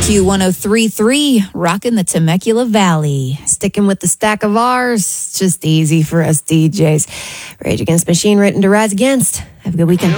Q103.3, rocking the Temecula Valley. Sticking with the stack of R's, it's just easy for us DJs. Rage Against the Machine, written to rise against. Have a good weekend.